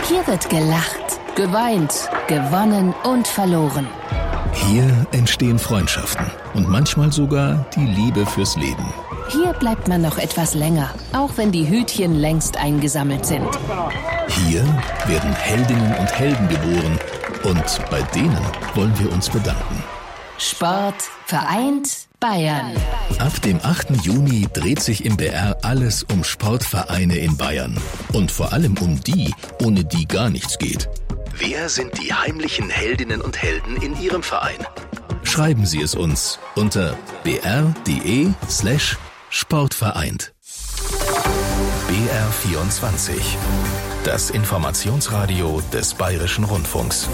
Hier wird gelacht, geweint, gewonnen und verloren. Hier entstehen Freundschaften und manchmal sogar die Liebe fürs Leben. Hier bleibt man noch etwas länger, auch wenn die Hütchen längst eingesammelt sind. Hier werden Heldinnen und Helden geboren und bei denen wollen wir uns bedanken. Sport vereint Bayern. Ab dem 8. Juni dreht sich im BR alles um Sportvereine in Bayern. Und vor allem um die, ohne die gar nichts geht. Wer sind die heimlichen Heldinnen und Helden in Ihrem Verein? Schreiben Sie es uns unter br.de/sportvereint. BR24, das Informationsradio des Bayerischen Rundfunks.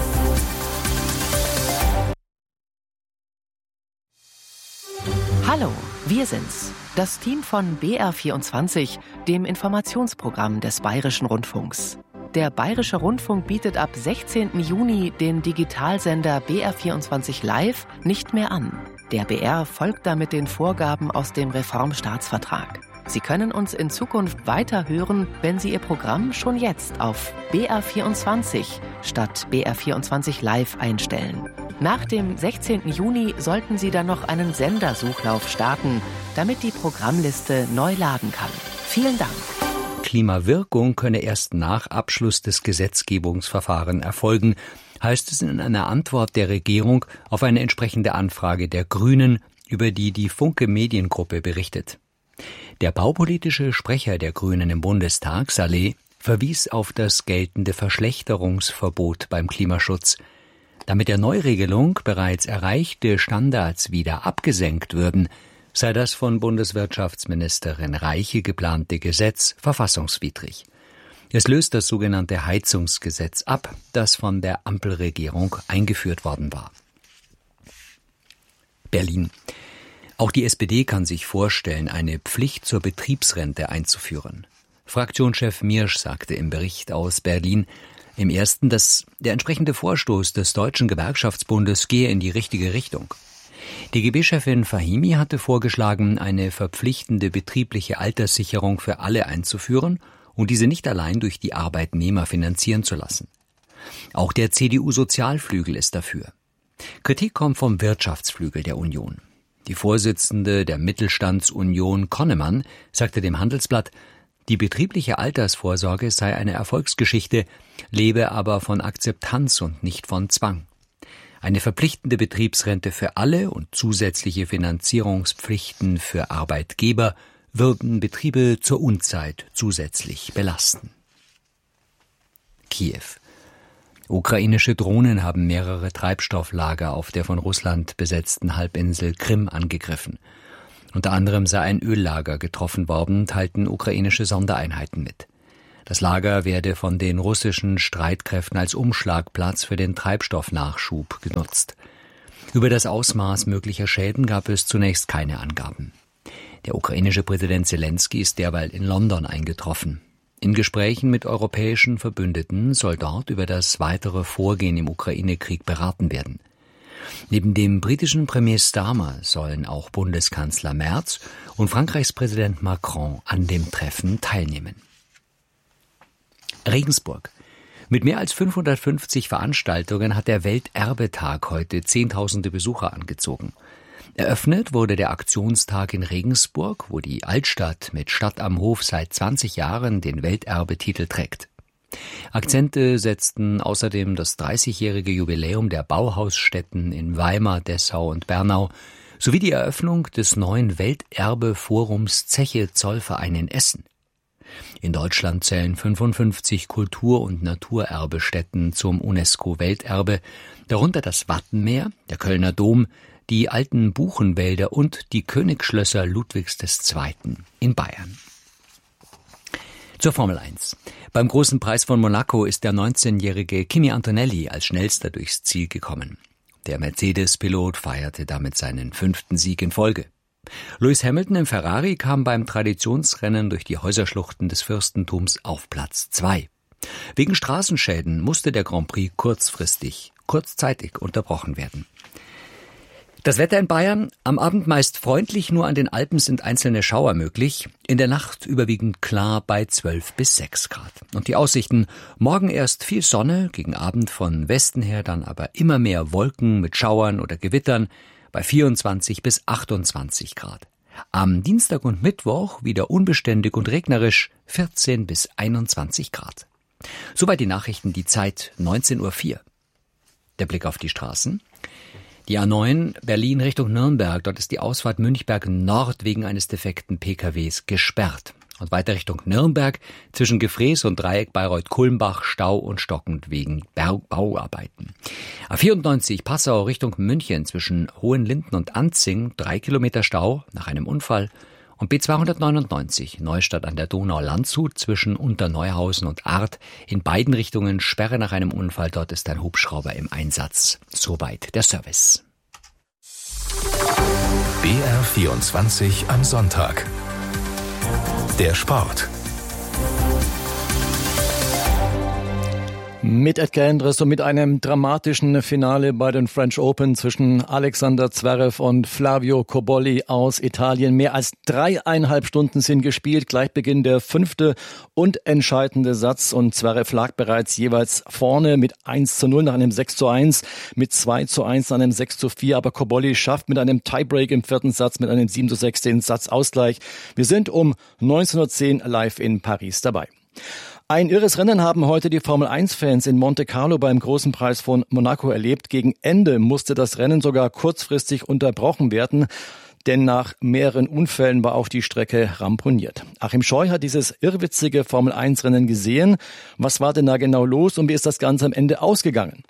Hallo, wir sind's, das Team von BR24, dem Informationsprogramm des Bayerischen Rundfunks. Der Bayerische Rundfunk bietet ab 16. Juni den Digitalsender BR24 Live nicht mehr an. Der BR folgt damit den Vorgaben aus dem Reformstaatsvertrag. Sie können uns in Zukunft weiter hören, wenn Sie Ihr Programm schon jetzt auf BR24 statt BR24 Live einstellen. Nach dem 16. Juni sollten Sie dann noch einen Sendersuchlauf starten, damit die Programmliste neu laden kann. Vielen Dank. Klimawirkung könne erst nach Abschluss des Gesetzgebungsverfahrens erfolgen, heißt es in einer Antwort der Regierung auf eine entsprechende Anfrage der Grünen, über die die Funke Mediengruppe berichtet. Der baupolitische Sprecher der Grünen im Bundestag, Saleh, verwies auf das geltende Verschlechterungsverbot beim Klimaschutz. Da mit der Neuregelung bereits erreichte Standards wieder abgesenkt würden, sei das von Bundeswirtschaftsministerin Reiche geplante Gesetz verfassungswidrig. Es löst das sogenannte Heizungsgesetz ab, das von der Ampelregierung eingeführt worden war. Berlin. Auch die SPD kann sich vorstellen, eine Pflicht zur Betriebsrente einzuführen. Fraktionschef Miersch sagte im Bericht aus Berlin im ersten, dass der entsprechende Vorstoß des Deutschen Gewerkschaftsbundes gehe in die richtige Richtung. DGB-Chefin Fahimi hatte vorgeschlagen, eine verpflichtende betriebliche Alterssicherung für alle einzuführen und diese nicht allein durch die Arbeitnehmer finanzieren zu lassen. Auch der CDU-Sozialflügel ist dafür. Kritik kommt vom Wirtschaftsflügel der Union. Die Vorsitzende der Mittelstandsunion Konnemann sagte dem Handelsblatt, die betriebliche Altersvorsorge sei eine Erfolgsgeschichte, lebe aber von Akzeptanz und nicht von Zwang. Eine verpflichtende Betriebsrente für alle und zusätzliche Finanzierungspflichten für Arbeitgeber würden Betriebe zur Unzeit zusätzlich belasten. Kiew. Ukrainische Drohnen haben mehrere Treibstofflager auf der von Russland besetzten Halbinsel Krim angegriffen. Unter anderem sei ein Öllager getroffen worden, teilten ukrainische Sondereinheiten mit. Das Lager werde von den russischen Streitkräften als Umschlagplatz für den Treibstoffnachschub genutzt. Über das Ausmaß möglicher Schäden gab es zunächst keine Angaben. Der ukrainische Präsident Selenskyj ist derweil in London eingetroffen. In Gesprächen mit europäischen Verbündeten soll dort über das weitere Vorgehen im Ukraine-Krieg beraten werden. Neben dem britischen Premier Starmer sollen auch Bundeskanzler Merz und Frankreichs Präsident Macron an dem Treffen teilnehmen. Regensburg. Mit mehr als 550 Veranstaltungen hat der Welterbetag heute Zehntausende Besucher angezogen. Eröffnet wurde der Aktionstag in Regensburg, wo die Altstadt mit Stadt am Hof seit 20 Jahren den Welterbetitel trägt. Akzente setzten außerdem das 30-jährige Jubiläum der Bauhausstätten in Weimar, Dessau und Bernau sowie die Eröffnung des neuen Welterbe-Forums Zeche-Zollverein in Essen. In Deutschland zählen 55 Kultur- und Naturerbestätten zum UNESCO-Welterbe, darunter das Wattenmeer, der Kölner Dom, die alten Buchenwälder und die Königsschlösser Ludwigs II. In Bayern. Zur Formel 1. Beim Großen Preis von Monaco ist der 19-jährige Kimi Antonelli als schnellster durchs Ziel gekommen. Der Mercedes-Pilot feierte damit seinen 5. Sieg in Folge. Lewis Hamilton im Ferrari kam beim Traditionsrennen durch die Häuserschluchten des Fürstentums auf Platz 2. Wegen Straßenschäden musste der Grand Prix kurzzeitig unterbrochen werden. Das Wetter in Bayern, am Abend meist freundlich, nur an den Alpen sind einzelne Schauer möglich. In der Nacht überwiegend klar bei 12 bis 6 Grad. Und die Aussichten, morgen erst viel Sonne, gegen Abend von Westen her dann aber immer mehr Wolken mit Schauern oder Gewittern bei 24 bis 28 Grad. Am Dienstag und Mittwoch wieder unbeständig und regnerisch 14 bis 21 Grad. Soweit die Nachrichten, die Zeit 19:04 Uhr. Der Blick auf die Straßen. Die A9 Berlin Richtung Nürnberg, dort ist die Ausfahrt Münchberg Nord wegen eines defekten PKWs gesperrt. Und weiter Richtung Nürnberg zwischen Gefrees und Dreieck Bayreuth-Kulmbach Stau und stockend wegen Bauarbeiten. A94 Passau Richtung München zwischen Hohenlinden und Anzing 3 Kilometer Stau nach einem Unfall. Und B299 Neustadt an der Donau-Landshut zwischen Unterneuhausen und Arth in beiden Richtungen Sperre nach einem Unfall. Dort ist ein Hubschrauber im Einsatz. Soweit der Service. BR24 am Sonntag. Der Sport. Mit Edgar Endres und mit einem dramatischen Finale bei den French Open zwischen Alexander Zverev und Flavio Cobolli aus Italien. Mehr als 3,5 Stunden sind gespielt. Gleich beginnt der 5. und entscheidende Satz. Und Zverev lag bereits jeweils vorne mit 1:0 nach einem 6:1, mit 2:1 nach einem 6:4. Aber Cobolli schafft mit einem Tiebreak im 4. Satz mit einem 7:6 den Satzausgleich. Wir sind um 19:10 live in Paris dabei. Ein irres Rennen haben heute die Formel-1-Fans in Monte Carlo beim Großen Preis von Monaco erlebt. Gegen Ende musste das Rennen sogar kurzfristig unterbrochen werden, denn nach mehreren Unfällen war auch die Strecke ramponiert. Achim Scheu hat dieses irrwitzige Formel-1-Rennen gesehen. Was war denn da genau los und wie ist das Ganze am Ende ausgegangen?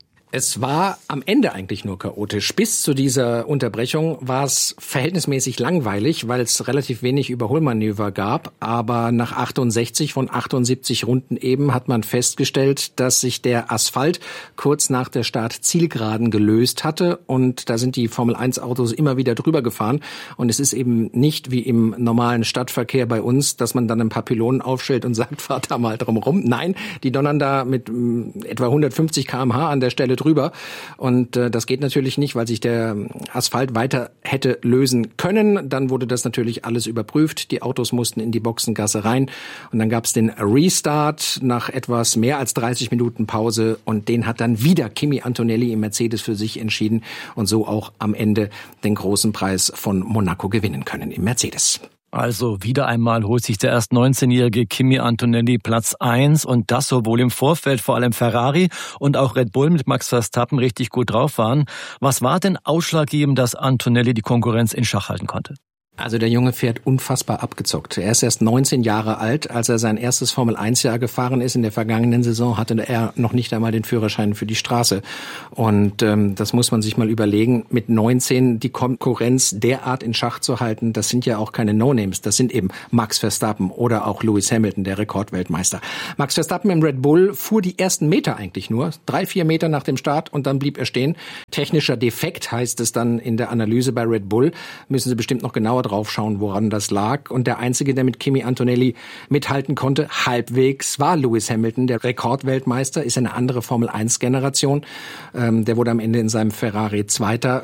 Es war am Ende eigentlich nur chaotisch. Bis zu dieser Unterbrechung war es verhältnismäßig langweilig, weil es relativ wenig Überholmanöver gab. Aber nach 68 von 78 Runden eben hat man festgestellt, dass sich der Asphalt kurz nach der Start-Zielgeraden gelöst hatte. Und da sind die Formel-1-Autos immer wieder drüber gefahren. Und es ist eben nicht wie im normalen Stadtverkehr bei uns, dass man dann ein paar Pylonen aufstellt und sagt, fahrt da mal drum rum. Nein, die donnern da mit etwa 150 km/h an der Stelle drüber. Und das geht natürlich nicht, weil sich der Asphalt weiter hätte lösen können. Dann wurde das natürlich alles überprüft. Die Autos mussten in die Boxengasse rein. Und dann gab es den Restart nach etwas mehr als 30 Minuten Pause. Und den hat dann wieder Kimi Antonelli im Mercedes für sich entschieden. Und so auch am Ende den großen Preis von Monaco gewinnen können im Mercedes. Also wieder einmal holt sich der erst 19-jährige Kimi Antonelli Platz 1 und das, obwohl im Vorfeld vor allem Ferrari und auch Red Bull mit Max Verstappen richtig gut drauf waren. Was war denn ausschlaggebend, dass Antonelli die Konkurrenz in Schach halten konnte? Also der Junge fährt unfassbar abgezockt. Er ist erst 19 Jahre alt. Als er sein erstes Formel-1-Jahr gefahren ist in der vergangenen Saison, hatte er noch nicht einmal den Führerschein für die Straße. Und das muss man sich mal überlegen. Mit 19 die Konkurrenz derart in Schach zu halten, das sind ja auch keine No-Names. Das sind eben Max Verstappen oder auch Lewis Hamilton, der Rekordweltmeister. Max Verstappen im Red Bull fuhr die ersten Meter eigentlich nur, 3-4 Meter nach dem Start und dann blieb er stehen. Technischer Defekt heißt es dann in der Analyse bei Red Bull. Müssen Sie bestimmt noch genauer drauf schauen, woran das lag. Und der Einzige, der mit Kimi Antonelli mithalten konnte, halbwegs, war Lewis Hamilton, der Rekordweltmeister, ist eine andere Formel-1-Generation. Der wurde am Ende in seinem Ferrari Zweiter.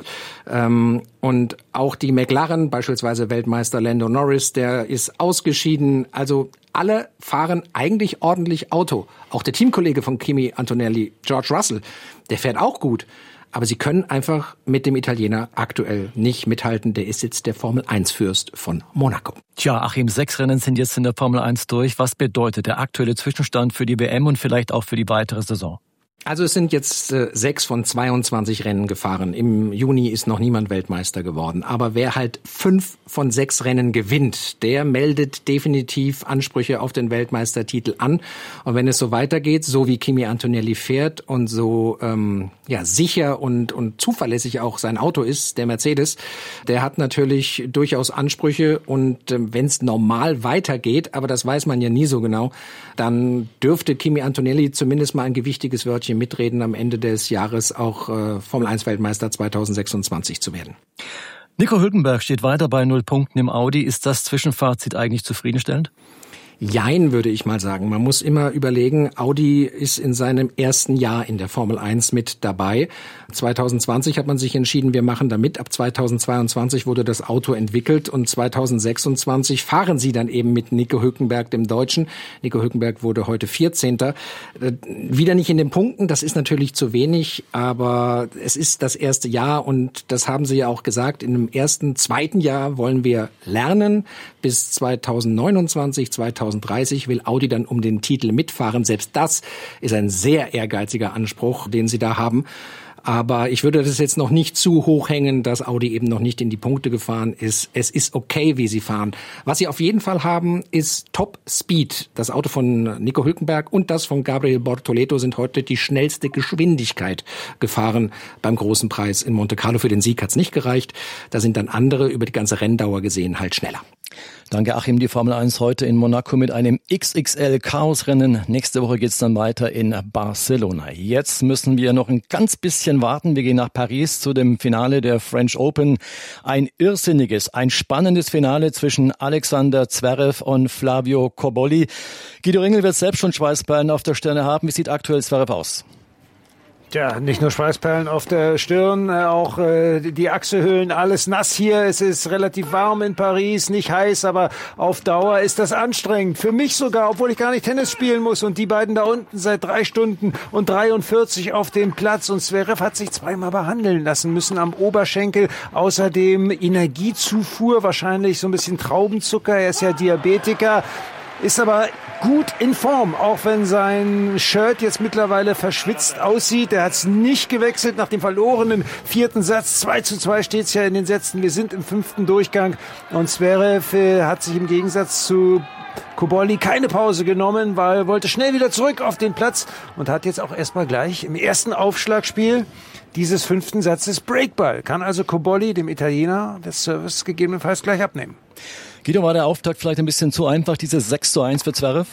Und auch die McLaren, beispielsweise Weltmeister Lando Norris, der ist ausgeschieden. Also alle fahren eigentlich ordentlich Auto. Auch der Teamkollege von Kimi Antonelli, George Russell, der fährt auch gut. Aber sie können einfach mit dem Italiener aktuell nicht mithalten. Der ist jetzt der Formel-1-Fürst von Monaco. Tja, Achim, 6 Rennen sind jetzt in der Formel 1 durch. Was bedeutet der aktuelle Zwischenstand für die WM und vielleicht auch für die weitere Saison? Also es sind jetzt 6 von 22 Rennen gefahren. Im Juni ist noch niemand Weltmeister geworden. Aber wer halt 5 von 6 Rennen gewinnt, der meldet definitiv Ansprüche auf den Weltmeistertitel an. Und wenn es so weitergeht, so wie Kimi Antonelli fährt und so sicher und zuverlässig auch sein Auto ist, der Mercedes, der hat natürlich durchaus Ansprüche. Und wenn es normal weitergeht, aber das weiß man ja nie so genau, dann dürfte Kimi Antonelli zumindest mal ein gewichtiges Wörtchen mitreden, am Ende des Jahres auch Formel-1-Weltmeister 2026 zu werden. Nico Hülkenberg steht weiter bei 0 Punkten im Audi. Ist das Zwischenfazit eigentlich zufriedenstellend? Jein, würde ich mal sagen. Man muss immer überlegen, Audi ist in seinem ersten Jahr in der Formel 1 mit dabei. 2020 hat man sich entschieden, wir machen da mit. Ab 2022 wurde das Auto entwickelt und 2026 fahren sie dann eben mit Nico Hülkenberg, dem Deutschen. Nico Hülkenberg wurde heute 14. Wieder nicht in den Punkten, das ist natürlich zu wenig, aber es ist das erste Jahr und das haben sie ja auch gesagt. In dem zweiten Jahr wollen wir lernen. Bis 2029, 2030 will Audi dann um den Titel mitfahren. Selbst das ist ein sehr ehrgeiziger Anspruch, den sie da haben. Aber ich würde das jetzt noch nicht zu hoch hängen, dass Audi eben noch nicht in die Punkte gefahren ist. Es ist okay, wie sie fahren. Was sie auf jeden Fall haben, ist Top Speed. Das Auto von Nico Hülkenberg und das von Gabriel Bortoleto sind heute die schnellste Geschwindigkeit gefahren beim Großen Preis in Monte Carlo. Für den Sieg hat's nicht gereicht. Da sind dann andere über die ganze Renndauer gesehen halt schneller. Danke, Achim. Die Formel 1 heute in Monaco mit einem XXL-Chaosrennen. Nächste Woche geht's dann weiter in Barcelona. Jetzt müssen wir noch ein ganz bisschen warten. Wir gehen nach Paris zu dem Finale der French Open. Ein irrsinniges, ein spannendes Finale zwischen Alexander Zverev und Flavio Cobolli. Guido Ringel wird selbst schon Schweißperlen auf der Stirn haben. Wie sieht aktuell Zverev aus? Ja, nicht nur Schweißperlen auf der Stirn, auch die Achselhöhlen, alles nass hier. Es ist relativ warm in Paris, nicht heiß, aber auf Dauer ist das anstrengend. Für mich sogar, obwohl ich gar nicht Tennis spielen muss. Und die beiden da unten seit 3 Stunden und 43 auf dem Platz. Und Zverev hat sich zweimal behandeln lassen müssen am Oberschenkel. Außerdem Energiezufuhr, wahrscheinlich so ein bisschen Traubenzucker. Er ist ja Diabetiker. Ist aber gut in Form, auch wenn sein Shirt jetzt mittlerweile verschwitzt aussieht. Er hat es nicht gewechselt nach dem verlorenen 4. Satz. 2:2 steht es ja in den Sätzen. Wir sind im 5. Durchgang und Zverev hat sich im Gegensatz zu Cobolli keine Pause genommen, weil er wollte schnell wieder zurück auf den Platz und hat jetzt auch erstmal gleich im ersten Aufschlagspiel dieses 5. Satzes Breakball. Kann also Cobolli, dem Italiener, das Service gegebenenfalls gleich abnehmen. Guido, war der Auftakt vielleicht ein bisschen zu einfach, dieses 6:1 für Zverev?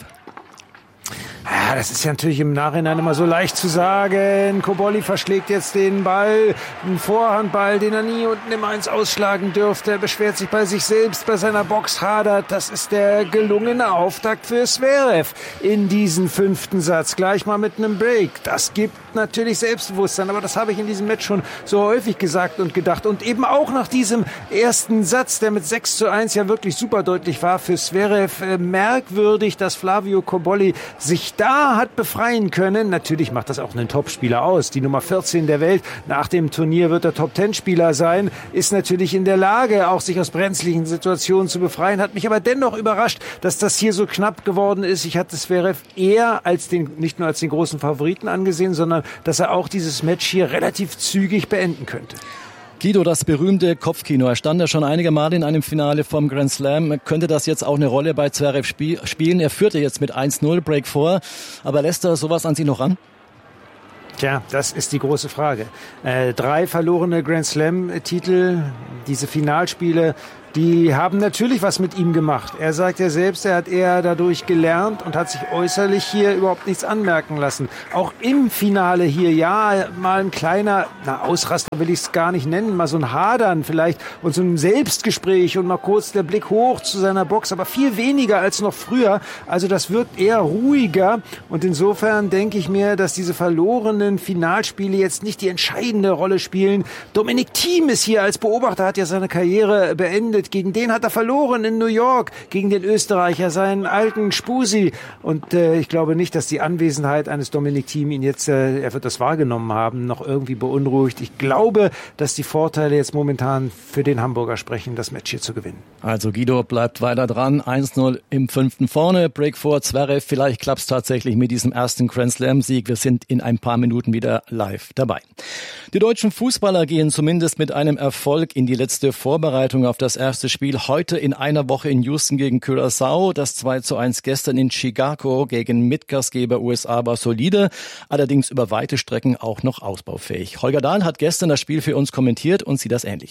Ja, das ist ja natürlich im Nachhinein immer so leicht zu sagen. Cobolli verschlägt jetzt den Ball, einen Vorhandball, den er nie unten im 1 ausschlagen dürfte. Er beschwert sich bei sich selbst, bei seiner Box hadert. Das ist der gelungene Auftakt für Zverev in diesen 5. Satz. Gleich mal mit einem Break. Das gibt natürlich Selbstbewusstsein, aber das habe ich in diesem Match schon so häufig gesagt und gedacht. Und eben auch nach diesem ersten Satz, der mit 6:1 ja wirklich super deutlich war für Zverev, merkwürdig, dass Flavio Cobolli sich da hat befreien können. Natürlich macht das auch einen Topspieler aus. Die Nummer 14 der Welt. Nach dem Turnier wird er Top-10-Spieler sein. Ist natürlich in der Lage, auch sich aus brenzlichen Situationen zu befreien. Hat mich aber dennoch überrascht, dass das hier so knapp geworden ist. Ich hatte Zverev eher nicht nur als den großen Favoriten angesehen, sondern dass er auch dieses Match hier relativ zügig beenden könnte. Guido, das berühmte Kopfkino. Er stand ja schon einige Male in einem Finale vom Grand Slam. Könnte das jetzt auch eine Rolle bei Zverev spielen? Er führte jetzt mit 1:0 Break vor. Aber lässt er sowas an sich noch ran? Tja, das ist die große Frage. 3 verlorene Grand Slam-Titel, diese Finalspiele, die haben natürlich was mit ihm gemacht. Er sagt ja selbst, er hat eher dadurch gelernt und hat sich äußerlich hier überhaupt nichts anmerken lassen. Auch im Finale hier, ja, mal ein kleiner, Ausraster will ich es gar nicht nennen, mal so ein Hadern vielleicht und so ein Selbstgespräch und mal kurz der Blick hoch zu seiner Box, aber viel weniger als noch früher. Also das wirkt eher ruhiger und insofern denke ich mir, dass diese verlorenen Finalspiele jetzt nicht die entscheidende Rolle spielen. Dominic Thiem ist hier als Beobachter, hat ja seine Karriere beendet. Gegen den hat er verloren in New York, gegen den Österreicher, seinen alten Spusi. Und ich glaube nicht, dass die Anwesenheit eines Dominic Thiem ihn jetzt, er wird das wahrgenommen haben, noch irgendwie beunruhigt. Ich glaube, dass die Vorteile jetzt momentan für den Hamburger sprechen, das Match hier zu gewinnen. Also Guido bleibt weiter dran, 1:0 im 5. vorne, Break vor Zverev. Vielleicht klappt es tatsächlich mit diesem ersten Grand Slam-Sieg. Wir sind in ein paar Minuten wieder live dabei. Die deutschen Fußballer gehen zumindest mit einem Erfolg in die letzte Vorbereitung auf das erste Spiel heute in einer Woche in Houston gegen Curaçao. Das 2:1 gestern in Chicago gegen Mitgastgeber USA war solide, allerdings über weite Strecken auch noch ausbaufähig. Holger Dahl hat gestern das Spiel für uns kommentiert und sieht das ähnlich.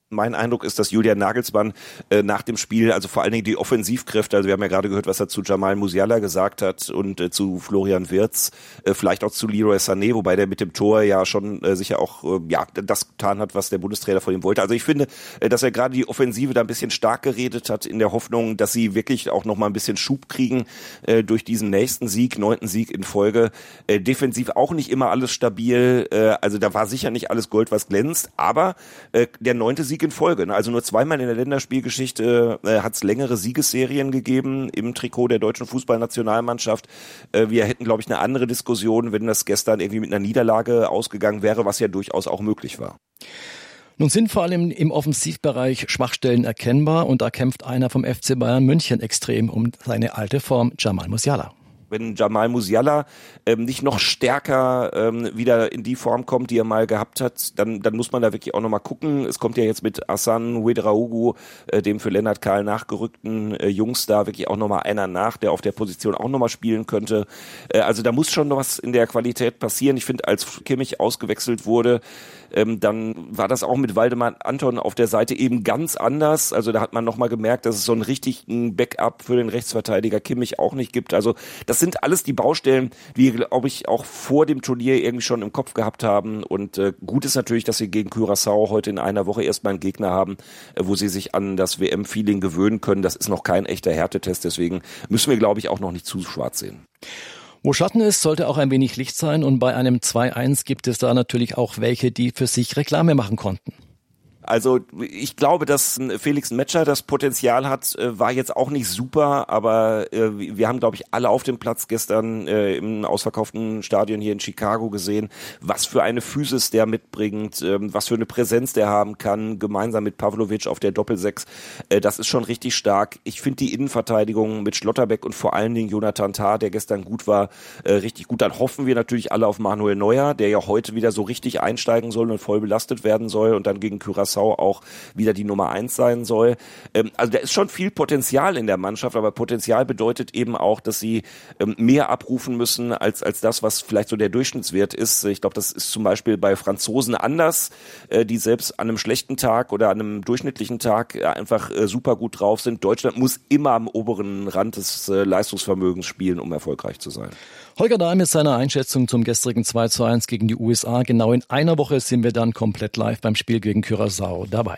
Mein Eindruck ist, dass Julian Nagelsmann nach dem Spiel, also vor allen Dingen die Offensivkräfte, also wir haben ja gerade gehört, was er zu Jamal Musiala gesagt hat und zu Florian Wirtz, vielleicht auch zu Leroy Sané, wobei der mit dem Tor ja schon sicher auch das getan hat, was der Bundestrainer von ihm wollte. Also ich finde, dass er gerade die Offensive da ein bisschen stark geredet hat, in der Hoffnung, dass sie wirklich auch nochmal ein bisschen Schub kriegen durch diesen nächsten Sieg, 9. Sieg in Folge. Defensiv auch nicht immer alles stabil, also da war sicher nicht alles Gold, was glänzt, aber der 9. Sieg in Folge, ne? Also nur zweimal in der Länderspielgeschichte hat es längere Siegesserien gegeben im Trikot der deutschen Fußballnationalmannschaft. Wir hätten, glaube ich, eine andere Diskussion, wenn das gestern irgendwie mit einer Niederlage ausgegangen wäre, was ja durchaus auch möglich war. Nun sind vor allem im Offensivbereich Schwachstellen erkennbar und da kämpft einer vom FC Bayern München extrem um seine alte Form, Jamal Musiala. Wenn Jamal Musiala nicht noch stärker wieder in die Form kommt, die er mal gehabt hat, dann muss man da wirklich auch nochmal gucken. Es kommt ja jetzt mit Hassan Ouedraogo, dem für Lennart Kahl nachgerückten Jungs da wirklich auch nochmal einer nach, der auf der Position auch nochmal spielen könnte. Also da muss schon noch was in der Qualität passieren. Ich finde, als Kimmich ausgewechselt wurde, dann war das auch mit Waldemar Anton auf der Seite eben ganz anders. Also da hat man nochmal gemerkt, dass es so einen richtigen Backup für den Rechtsverteidiger Kimmich auch nicht gibt. Also das sind alles die Baustellen, die, glaube ich, auch vor dem Turnier irgendwie schon im Kopf gehabt haben. Und gut ist natürlich, dass sie gegen Curaçao heute in einer Woche erstmal einen Gegner haben, wo sie sich an das WM-Feeling gewöhnen können. Das ist noch kein echter Härtetest. Deswegen müssen wir, glaube ich, auch noch nicht zu schwarz sehen. Wo Schatten ist, sollte auch ein wenig Licht sein und bei einem 2-1 gibt es da natürlich auch welche, die für sich Reklame machen konnten. Also ich glaube, dass Felix Metscher das Potenzial hat, war jetzt auch nicht super, aber wir haben, glaube ich, alle auf dem Platz gestern im ausverkauften Stadion hier in Chicago gesehen, was für eine Physis der mitbringt, was für eine Präsenz der haben kann, gemeinsam mit Pavlovic auf der Doppelsechs. Das ist schon richtig stark. Ich finde die Innenverteidigung mit Schlotterbeck und vor allen Dingen Jonathan Tah, der gestern gut war, richtig gut. Dann hoffen wir natürlich alle auf Manuel Neuer, der ja heute wieder so richtig einsteigen soll und voll belastet werden soll und dann gegen Curaçao auch wieder die Nummer 1 sein soll. Also da ist schon viel Potenzial in der Mannschaft, aber Potenzial bedeutet eben auch, dass sie mehr abrufen müssen als das, was vielleicht so der Durchschnittswert ist. Ich glaube, das ist zum Beispiel bei Franzosen anders, die selbst an einem schlechten Tag oder an einem durchschnittlichen Tag einfach super gut drauf sind. Deutschland muss immer am oberen Rand des Leistungsvermögens spielen, um erfolgreich zu sein. Holger Dahl mit seiner Einschätzung zum gestrigen 2:1 gegen die USA. Genau in einer Woche sind wir dann komplett live beim Spiel gegen Curaçao dabei.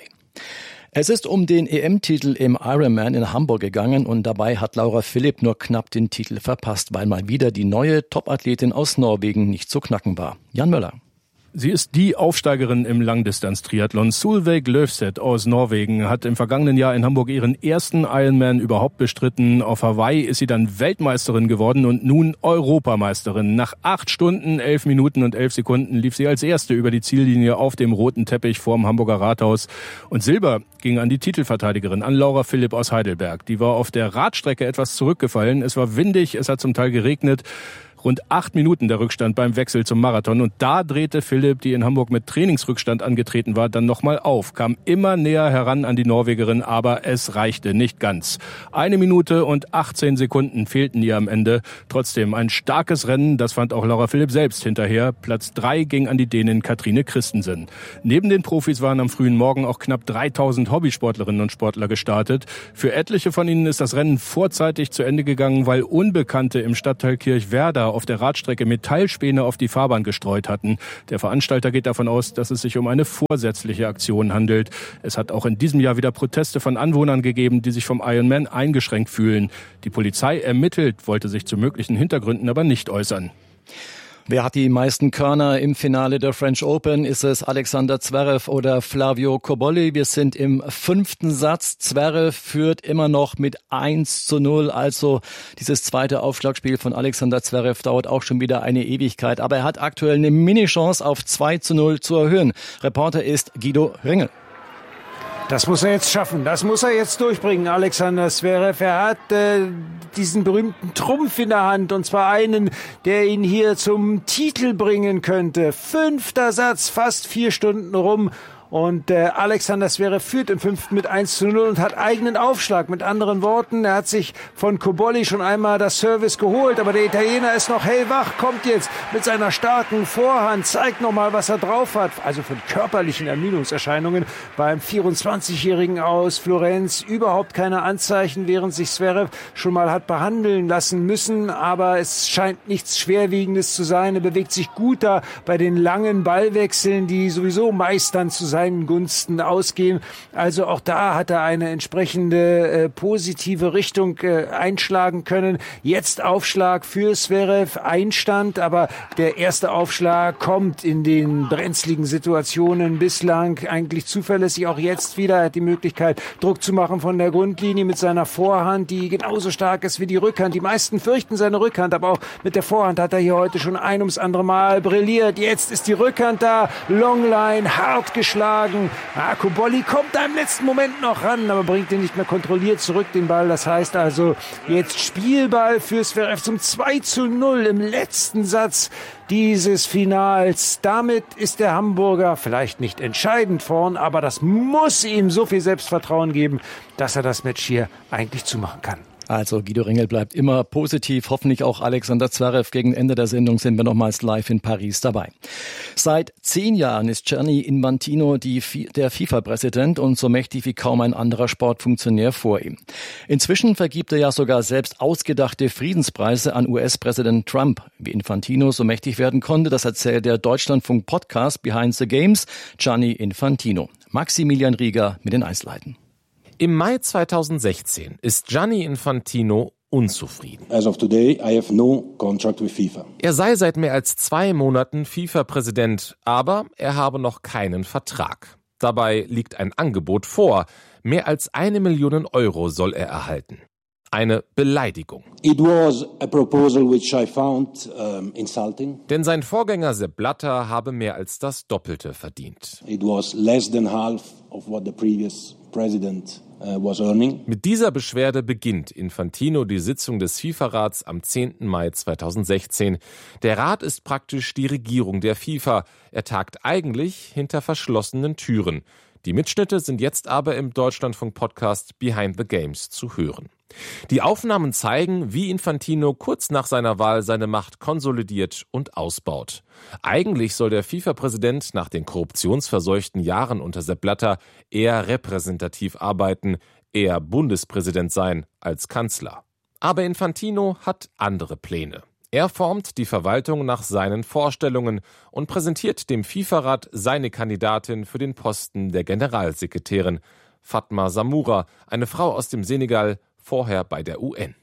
Es ist um den EM-Titel im Ironman in Hamburg gegangen und dabei hat Laura Philipp nur knapp den Titel verpasst, weil mal wieder die neue Topathletin aus Norwegen nicht zu knacken war. Jan Möller. Sie ist die Aufsteigerin im Langdistanz-Triathlon. Solveig Løvseth aus Norwegen hat im vergangenen Jahr in Hamburg ihren ersten Ironman überhaupt bestritten. Auf Hawaii ist sie dann Weltmeisterin geworden und nun Europameisterin. Nach 8 Stunden, 11 Minuten und 11 Sekunden lief sie als Erste über die Ziellinie auf dem roten Teppich vorm Hamburger Rathaus. Und Silber ging an die Titelverteidigerin, an Laura Philipp aus Heidelberg. Die war auf der Radstrecke etwas zurückgefallen. Es war windig, es hat zum Teil geregnet. Rund 8 Minuten der Rückstand beim Wechsel zum Marathon. Und da drehte Philipp, die in Hamburg mit Trainingsrückstand angetreten war, dann nochmal auf. Kam immer näher heran an die Norwegerin, aber es reichte nicht ganz. 1 Minute und 18 Sekunden fehlten ihr am Ende. Trotzdem ein starkes Rennen, das fand auch Laura Philipp selbst hinterher. Platz 3 ging an die Dänin Katrine Christensen. Neben den Profis waren am frühen Morgen auch knapp 3000 Hobbysportlerinnen und Sportler gestartet. Für etliche von ihnen ist das Rennen vorzeitig zu Ende gegangen, weil Unbekannte im Stadtteil Kirchwerder auf der Radstrecke Metallspäne auf die Fahrbahn gestreut hatten. Der Veranstalter geht davon aus, dass es sich um eine vorsätzliche Aktion handelt. Es hat auch in diesem Jahr wieder Proteste von Anwohnern gegeben, die sich vom Ironman eingeschränkt fühlen. Die Polizei ermittelt, wollte sich zu möglichen Hintergründen aber nicht äußern. Wer hat die meisten Körner im Finale der French Open? Ist es Alexander Zverev oder Flavio Cobolli? Wir sind im 5. Satz. Zverev führt immer noch mit 1:0. Also dieses zweite Aufschlagspiel von Alexander Zverev dauert auch schon wieder eine Ewigkeit. Aber er hat aktuell eine Mini-Chance auf 2:0 zu erhöhen. Reporter ist Guido Ringel. Das muss er jetzt schaffen, das muss er jetzt durchbringen, Alexander Zverev. Er hat diesen berühmten Trumpf in der Hand, und zwar einen, der ihn hier zum Titel bringen könnte. 5. Satz, fast 4 Stunden rum. Und Alexander Zverev führt im 5. mit 1:0 und hat eigenen Aufschlag. Mit anderen Worten, er hat sich von Cobolli schon einmal das Service geholt, aber der Italiener ist noch hellwach, kommt jetzt mit seiner starken Vorhand, zeigt nochmal, was er drauf hat. Also von körperlichen Ermüdungserscheinungen beim 24-Jährigen aus Florenz überhaupt keine Anzeichen, während sich Zverev schon mal hat behandeln lassen müssen, aber es scheint nichts Schwerwiegendes zu sein. Er bewegt sich gut da bei den langen Ballwechseln, die sowieso meist dann zu seinen Gunsten ausgehen. Also auch da hat er eine entsprechende positive Richtung einschlagen können. Jetzt Aufschlag für Zverev, Einstand, aber der erste Aufschlag kommt in den brenzligen Situationen bislang eigentlich zuverlässig. Auch jetzt wieder er hat die Möglichkeit, Druck zu machen von der Grundlinie mit seiner Vorhand, die genauso stark ist wie die Rückhand. Die meisten fürchten seine Rückhand, aber auch mit der Vorhand hat er hier heute schon ein ums andere Mal brilliert. Jetzt ist die Rückhand da, Longline, hart geschlagen. Cobolli kommt da im letzten Moment noch ran, aber bringt ihn nicht mehr kontrolliert zurück, den Ball. Das heißt also, jetzt Spielball für Zverev zum 2:0 im letzten Satz dieses Finals. Damit ist der Hamburger vielleicht nicht entscheidend vorn, aber das muss ihm so viel Selbstvertrauen geben, dass er das Match hier eigentlich zumachen kann. Also Guido Ringel bleibt immer positiv, hoffentlich auch Alexander Zverev. Gegen Ende der Sendung sind wir nochmals live in Paris dabei. Seit 10 Jahren ist Gianni Infantino der FIFA-Präsident und so mächtig wie kaum ein anderer Sportfunktionär vor ihm. Inzwischen vergibt er ja sogar selbst ausgedachte Friedenspreise an US-Präsident Trump. Wie Infantino so mächtig werden konnte, das erzählt der Deutschlandfunk-Podcast Behind the Games, Gianni Infantino. Maximilian Rieger mit den Einzelheiten. Im Mai 2016 ist Gianni Infantino unzufrieden. As of today, I have no contract with FIFA. Er sei seit mehr als 2 Monaten FIFA-Präsident, aber er habe noch keinen Vertrag. Dabei liegt ein Angebot vor. Mehr als 1 Million Euro soll er erhalten. Eine Beleidigung. It was a proposal which I found insulting. Denn sein Vorgänger Sepp Blatter habe mehr als das Doppelte verdient. It was less than half of what the previous president was earning. Mit dieser Beschwerde beginnt Infantino die Sitzung des FIFA-Rats am 10. Mai 2016. Der Rat ist praktisch die Regierung der FIFA. Er tagt eigentlich hinter verschlossenen Türen. Die Mitschnitte sind jetzt aber im Deutschlandfunk-Podcast Behind the Games zu hören. Die Aufnahmen zeigen, wie Infantino kurz nach seiner Wahl seine Macht konsolidiert und ausbaut. Eigentlich soll der FIFA-Präsident nach den korruptionsverseuchten Jahren unter Sepp Blatter eher repräsentativ arbeiten, eher Bundespräsident sein als Kanzler. Aber Infantino hat andere Pläne. Er formt die Verwaltung nach seinen Vorstellungen und präsentiert dem FIFA-Rat seine Kandidatin für den Posten der Generalsekretärin, Fatma Samoura, eine Frau aus dem Senegal, vorher bei der UN.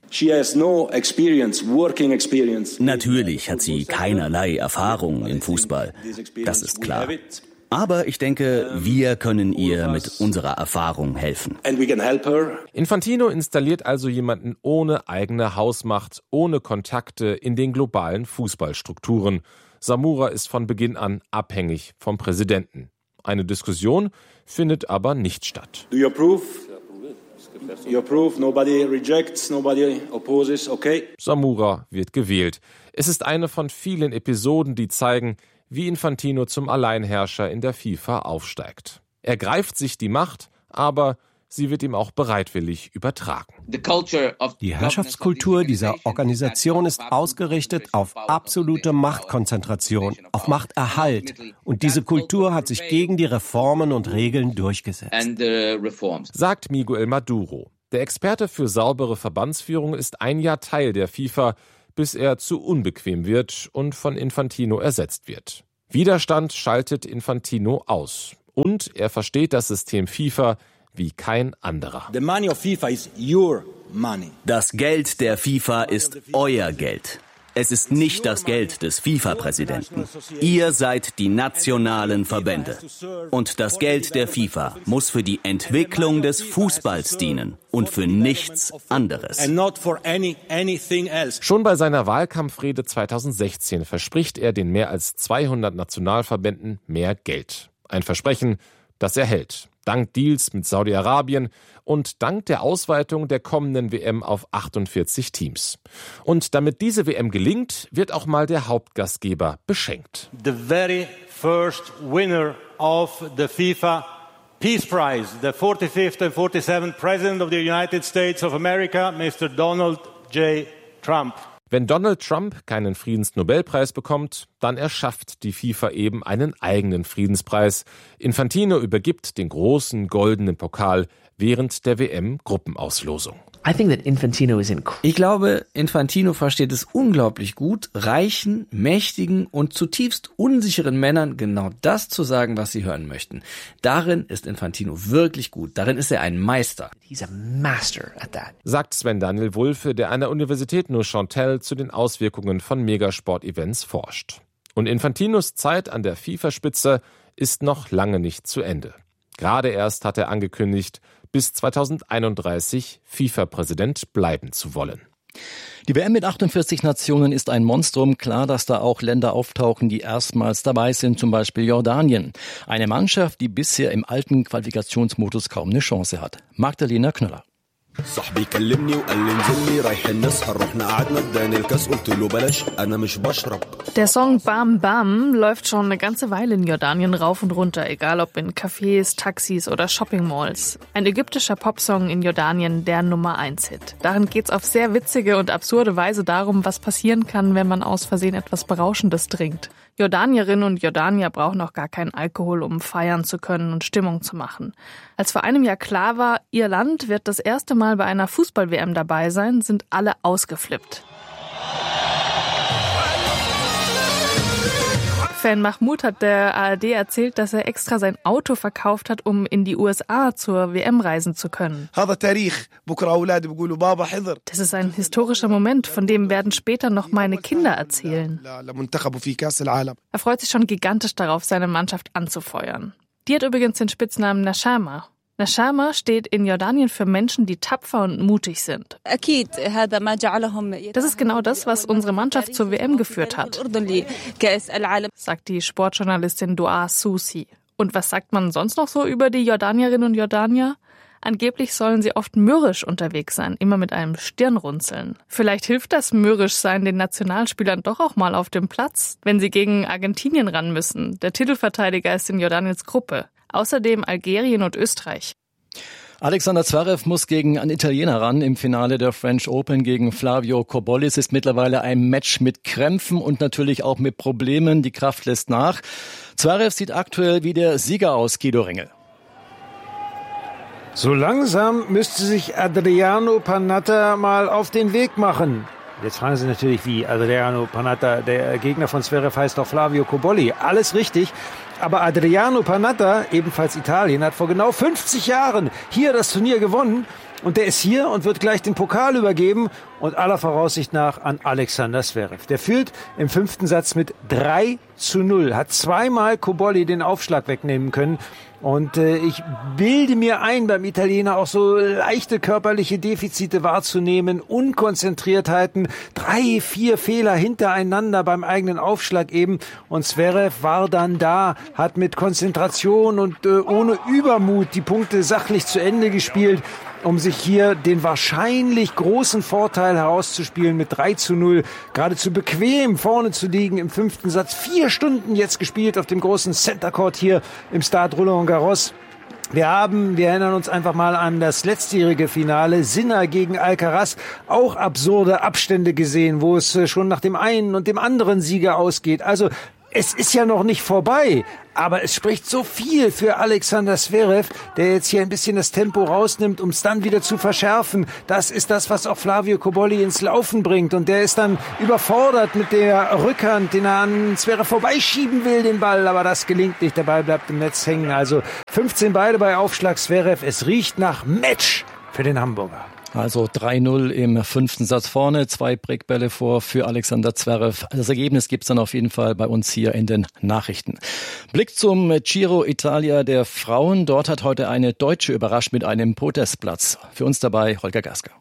Natürlich hat sie keinerlei Erfahrung im Fußball. Das ist klar. Aber ich denke, wir können ihr mit unserer Erfahrung helfen. Infantino installiert also jemanden ohne eigene Hausmacht, ohne Kontakte in den globalen Fußballstrukturen. Samoura ist von Beginn an abhängig vom Präsidenten. Eine Diskussion findet aber nicht statt. Do you approve? You approve, nobody rejects, nobody opposes, okay. Samoura wird gewählt. Es ist eine von vielen Episoden, die zeigen, wie Infantino zum Alleinherrscher in der FIFA aufsteigt. Er greift sich die Macht, aber sie wird ihm auch bereitwillig übertragen. Die Herrschaftskultur dieser Organisation ist ausgerichtet auf absolute Machtkonzentration, auf Machterhalt. Und diese Kultur hat sich gegen die Reformen und Regeln durchgesetzt. Sagt Miguel Maduro. Der Experte für saubere Verbandsführung ist ein Jahr Teil der FIFA, bis er zu unbequem wird und von Infantino ersetzt wird. Widerstand schaltet Infantino aus. Und er versteht das System FIFA wie kein anderer. The money of FIFA is your money. Das Geld der FIFA ist euer Geld. Es ist nicht das Geld des FIFA-Präsidenten. Ihr seid die nationalen Verbände. Und das Geld der FIFA muss für die Entwicklung des Fußballs dienen und für nichts anderes. Schon bei seiner Wahlkampfrede 2016 verspricht er den mehr als 200 Nationalverbänden mehr Geld. Ein Versprechen, das er hält. Dank Deals mit Saudi-Arabien und dank der Ausweitung der kommenden WM auf 48 Teams. Und damit diese WM gelingt, wird auch mal der Hauptgastgeber beschenkt. The very first winner of the FIFA Peace Prize, the 45th and 47th President of the United States of America, Mr. Donald J. Trump. Wenn Donald Trump keinen Friedensnobelpreis bekommt, dann erschafft die FIFA eben einen eigenen Friedenspreis. Infantino übergibt den großen goldenen Pokal während der WM-Gruppenauslosung. Ich glaube, Infantino versteht es unglaublich gut, reichen, mächtigen und zutiefst unsicheren Männern genau das zu sagen, was sie hören möchten. Darin ist Infantino wirklich gut. Darin ist er ein Meister. He's a master at that. Sagt Sven Daniel Wulfe, der an der Universität Neuchâtel zu den Auswirkungen von Megasport-Events forscht. Und Infantinos Zeit an der FIFA-Spitze ist noch lange nicht zu Ende. Gerade erst hat er angekündigt, bis 2031 FIFA-Präsident bleiben zu wollen. Die WM mit 48 Nationen ist ein Monstrum. Klar, dass da auch Länder auftauchen, die erstmals dabei sind, zum Beispiel Jordanien. Eine Mannschaft, die bisher im alten Qualifikationsmodus kaum eine Chance hat. Magdalena Knöller. صاحبي كلمني وقال لي انزلني رايحين نسهر رحنا قعدنا اداني الكاس قلت له بلاش انا مش بشرب. Der Song Bam Bam läuft schon eine ganze Weile in Jordanien rauf und runter, egal ob in Cafés, Taxis oder Shopping-Malls. Ein ägyptischer Popsong in Jordanien, der Nummer-1-Hit. Darin geht's auf sehr witzige und absurde Weise darum, was passieren kann, wenn man aus Versehen etwas Berauschendes trinkt. Jordanierinnen und Jordanier brauchen auch gar keinen Alkohol, um feiern zu können und Stimmung zu machen. Als vor einem Jahr klar war, ihr Land wird das erste Mal bei einer Fußball-WM dabei sein, sind alle ausgeflippt. Fan Mahmoud hat der ARD erzählt, dass er extra sein Auto verkauft hat, um in die USA zur WM reisen zu können. Das ist ein historischer Moment, von dem werden später noch meine Kinder erzählen. Er freut sich schon gigantisch darauf, seine Mannschaft anzufeuern. Die hat übrigens den Spitznamen Nashama. Nashama steht in Jordanien für Menschen, die tapfer und mutig sind. Das ist genau das, was unsere Mannschaft zur WM geführt hat, sagt die Sportjournalistin Doa Susi. Und was sagt man sonst noch so über die Jordanierinnen und Jordanier? Angeblich sollen sie oft mürrisch unterwegs sein, immer mit einem Stirnrunzeln. Vielleicht hilft das Mürrischsein den Nationalspielern doch auch mal auf dem Platz, wenn sie gegen Argentinien ran müssen. Der Titelverteidiger ist in Jordaniens Gruppe. Außerdem Algerien und Österreich. Alexander Zverev muss gegen einen Italiener ran im Finale der French Open gegen Flavio Cobolli. Es ist mittlerweile ein Match mit Krämpfen und natürlich auch mit Problemen. Die Kraft lässt nach. Zverev sieht aktuell wie der Sieger aus, Guido Ringel. So langsam müsste sich Adriano Panatta mal auf den Weg machen. Jetzt fragen Sie natürlich, wie Adriano Panatta, der Gegner von Zverev heißt doch Flavio Cobolli. Alles richtig. Aber Adriano Panatta, ebenfalls Italien, hat vor genau 50 Jahren hier das Turnier gewonnen. Und der ist hier und wird gleich den Pokal übergeben und aller Voraussicht nach an Alexander Zverev. Der führt im 5. Satz mit 3:0, hat zweimal Cobolli den Aufschlag wegnehmen können. Und ich bilde mir ein, beim Italiener auch so leichte körperliche Defizite wahrzunehmen, Unkonzentriertheiten, 3, 4 Fehler hintereinander beim eigenen Aufschlag eben. Und Zverev war dann da, hat mit Konzentration und ohne Übermut die Punkte sachlich zu Ende gespielt, um sich hier den wahrscheinlich großen Vorteil herauszuspielen mit 3:0, geradezu bequem vorne zu liegen im 5. Satz. 4 Stunden jetzt gespielt auf dem großen Center Court hier im Stade Roland Garros. Wir erinnern uns einfach mal an das letztjährige Finale, Sinner gegen Alcaraz, auch absurde Abstände gesehen, wo es schon nach dem einen und dem anderen Sieger ausgeht. Also es ist ja noch nicht vorbei, aber es spricht so viel für Alexander Zverev, der jetzt hier ein bisschen das Tempo rausnimmt, um es dann wieder zu verschärfen. Das ist das, was auch Flavio Cobolli ins Laufen bringt. Und der ist dann überfordert mit der Rückhand, den er an Zverev vorbeischieben will, den Ball. Aber das gelingt nicht, der Ball bleibt im Netz hängen. Also 15 beide bei Aufschlag Zverev. Es riecht nach Match für den Hamburger. Also 3:0 im 5. Satz vorne, 2 Breakbälle vor für Alexander Zverev. Das Ergebnis gibt's dann auf jeden Fall bei uns hier in den Nachrichten. Blick zum Giro Italia der Frauen. Dort hat heute eine Deutsche überrascht mit einem Podestplatz. Für uns dabei Holger Gasker.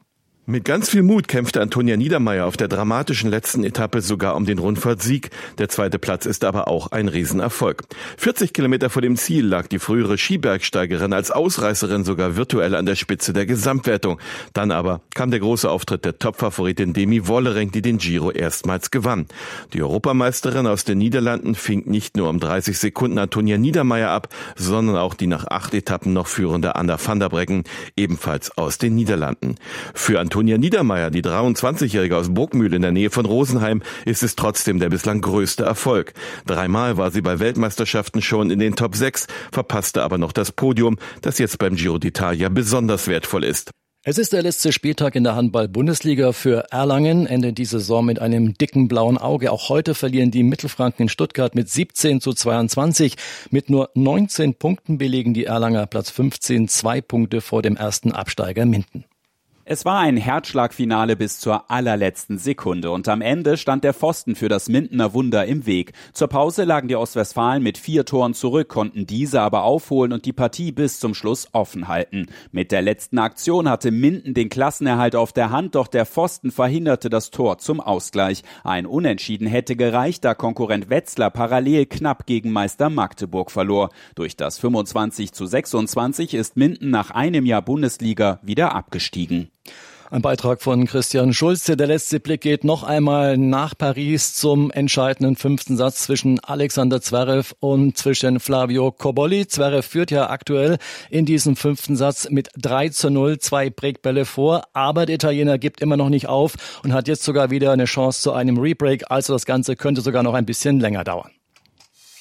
Mit ganz viel Mut kämpfte Antonia Niedermaier auf der dramatischen letzten Etappe sogar um den Rundfahrtsieg. Der zweite Platz ist aber auch ein Riesenerfolg. 40 Kilometer vor dem Ziel lag die frühere Skibergsteigerin als Ausreißerin sogar virtuell an der Spitze der Gesamtwertung. Dann aber kam der große Auftritt der Topfavoritin Demi Wollering, die den Giro erstmals gewann. Die Europameisterin aus den Niederlanden fing nicht nur um 30 Sekunden Antonia Niedermaier ab, sondern auch die nach 8 Etappen noch führende Anna van der Breggen, ebenfalls aus den Niederlanden. Für Antonia Niedermaier, die 23-Jährige aus Burgmühl in der Nähe von Rosenheim, ist es trotzdem der bislang größte Erfolg. 3-mal war sie bei Weltmeisterschaften schon in den Top 6, verpasste aber noch das Podium, das jetzt beim Giro d'Italia besonders wertvoll ist. Es ist der letzte Spieltag in der Handball-Bundesliga für Erlangen. Endet die Saison mit einem dicken blauen Auge. Auch heute verlieren die Mittelfranken in Stuttgart mit 17:22. Mit nur 19 Punkten belegen die Erlanger Platz 15, 2 Punkte vor dem ersten Absteiger Minden. Es war ein Herzschlagfinale bis zur allerletzten Sekunde und am Ende stand der Pfosten für das Mindener Wunder im Weg. Zur Pause lagen die Ostwestfalen mit 4 Toren zurück, konnten diese aber aufholen und die Partie bis zum Schluss offen halten. Mit der letzten Aktion hatte Minden den Klassenerhalt auf der Hand, doch der Pfosten verhinderte das Tor zum Ausgleich. Ein Unentschieden hätte gereicht, da Konkurrent Wetzlar parallel knapp gegen Meister Magdeburg verlor. Durch das 25:26 ist Minden nach einem Jahr Bundesliga wieder abgestiegen. Ein Beitrag von Christian Schulze. Der letzte Blick geht noch einmal nach Paris zum entscheidenden 5. Satz zwischen Alexander Zverev und zwischen Flavio Cobolli. Zverev führt ja aktuell in diesem 5. Satz mit 3:0, 2 Breakbälle vor. Aber der Italiener gibt immer noch nicht auf und hat jetzt sogar wieder eine Chance zu einem Rebreak. Also das Ganze könnte sogar noch ein bisschen länger dauern.